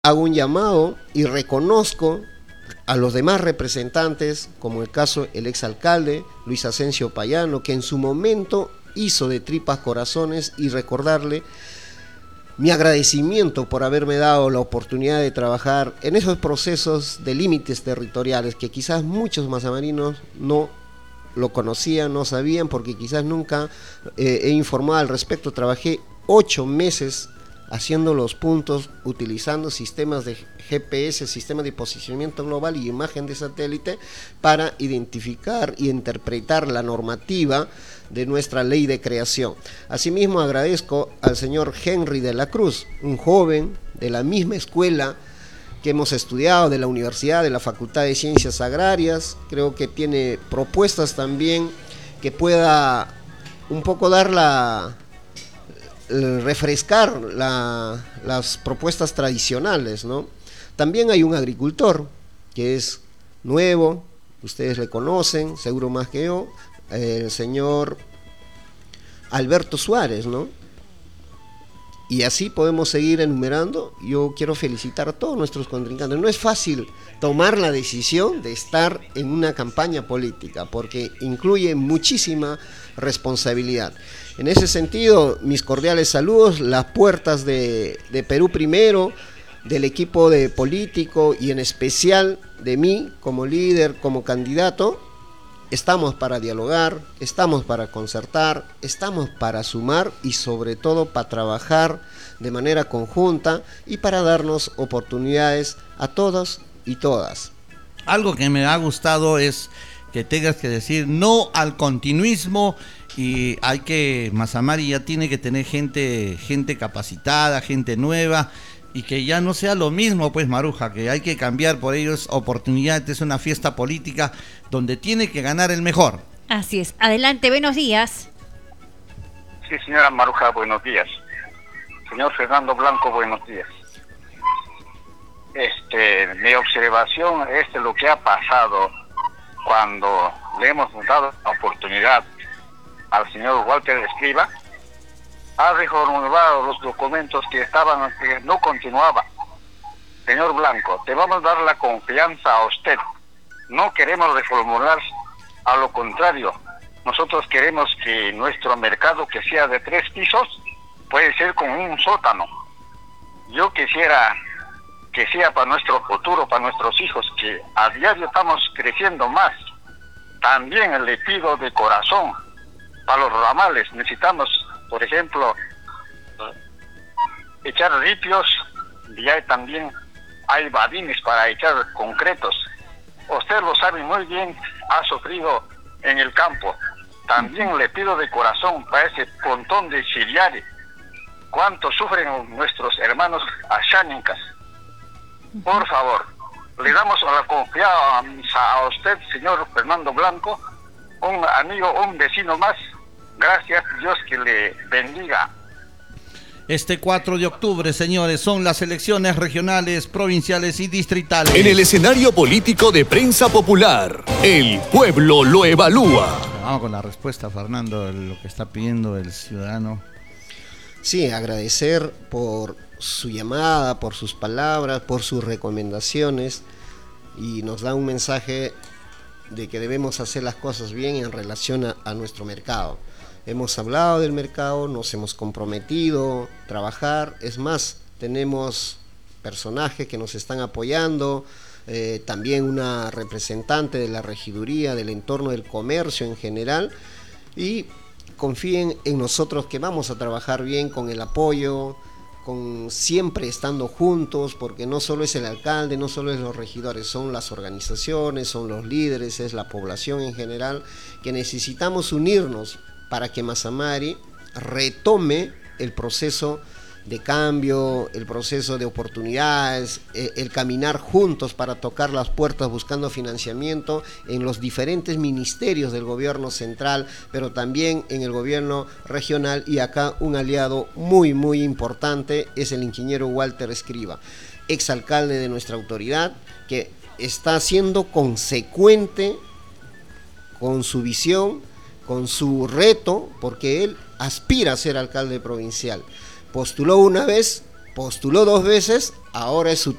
hago un llamado y reconozco a los demás representantes, como el caso el exalcalde Luis Asensio Payano, que en su momento hizo de tripas corazones, y recordarle mi agradecimiento por haberme dado la oportunidad de trabajar en esos procesos de límites territoriales que quizás muchos mazamarinos no lo conocían, no sabían, porque quizás nunca he informado al respecto. Trabajé 8 meses haciendo los puntos, utilizando sistemas de GPS, sistemas de posicionamiento global y imagen de satélite, para identificar y interpretar la normativa de nuestra ley de creación. Asimismo, agradezco al señor Henry de la Cruz, un joven de la misma escuela que hemos estudiado, de la Universidad, de la Facultad de Ciencias Agrarias. Creo que tiene propuestas también que pueda un poco refrescar las propuestas tradicionales, ¿no? También hay un agricultor que es nuevo, ustedes le conocen, seguro más que yo, el señor Alberto Suárez, ¿no? Y así podemos seguir enumerando. Yo quiero felicitar a todos nuestros contrincantes. No es fácil tomar la decisión de estar en una campaña política, porque incluye muchísima responsabilidad. En ese sentido, mis cordiales saludos, las puertas de Perú Primero, del equipo de político y en especial de mí como líder, como candidato. Estamos para dialogar, estamos para concertar, estamos para sumar y sobre todo para trabajar de manera conjunta y para darnos oportunidades a todos y todas. Algo que me ha gustado es que tengas que decir no al continuismo, y Mazamari ya tiene que tener gente capacitada, gente nueva, y que ya no sea lo mismo, pues, Maruja, que hay que cambiar por ellos oportunidades. Es una fiesta política donde tiene que ganar el mejor. Así es. Adelante, buenos días. Sí, señora Maruja, buenos días. Señor Fernando Blanco, buenos días. Mi observación es de lo que ha pasado cuando le hemos dado la oportunidad al señor Walter Escrivá. Ha reformulado los documentos que no continuaban. Señor Blanco, te vamos a dar la confianza a usted. No queremos reformular, a lo contrario. Nosotros queremos que nuestro mercado, que sea de 3 pisos, puede ser con un sótano. Yo quisiera que sea para nuestro futuro, para nuestros hijos, que a diario estamos creciendo más. También le pido de corazón, para los ramales necesitamos, por ejemplo, echar ripios, y también hay badines para echar concretos. Usted lo sabe muy bien, ha sufrido en el campo. También le pido de corazón para ese pontón de Siriare. ¿Cuánto sufren nuestros hermanos ashánicas? Por favor, le damos la confianza a usted, señor Fernando Blanco, un amigo, un vecino más. Gracias, Dios que le bendiga. Este 4 de octubre, señores, son las elecciones regionales, provinciales y distritales. En el escenario político de Prensa Popular, el pueblo lo evalúa. Vamos con la respuesta, Fernando, de lo que está pidiendo el ciudadano. Sí, agradecer por su llamada, por sus palabras, por sus recomendaciones, y nos da un mensaje de que debemos hacer las cosas bien en relación a nuestro mercado. Hemos hablado del mercado, nos hemos comprometido a trabajar, es más, tenemos personajes que nos están apoyando, también una representante de la regiduría, del entorno del comercio en general, y confíen en nosotros que vamos a trabajar bien con el apoyo, con siempre estando juntos, porque no solo es el alcalde, no solo es los regidores, son las organizaciones, son los líderes, es la población en general, que necesitamos unirnos para que Mazamari retome el proceso de cambio, el proceso de oportunidades, el caminar juntos para tocar las puertas buscando financiamiento en los diferentes ministerios del gobierno central, pero también en el gobierno regional. Y acá un aliado muy muy importante es el ingeniero Walter Escrivá, exalcalde de nuestra autoridad, que está siendo consecuente con su visión, con su reto, porque él aspira a ser alcalde provincial. Postuló una vez postuló 2 veces, ahora es su